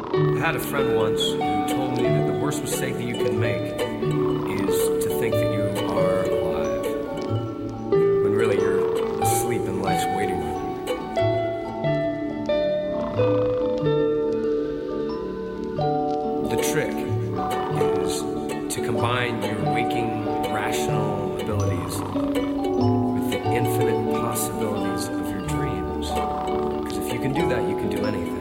I had a friend once who told me that the worst mistake that you can make is to think that you are alive, when really you're asleep in life's waiting room. The trick is to combine your waking, rational abilities with the infinite possibilities of your dreams. Because if you can do that, you can do anything.